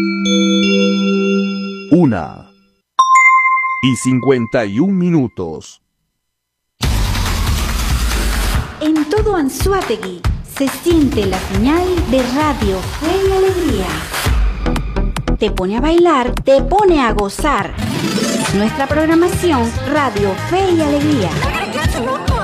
1:51. En todo Anzoátegui se siente la señal de Radio Fe y Alegría. Te pone a bailar, te pone a gozar. Nuestra programación Radio Fe y Alegría.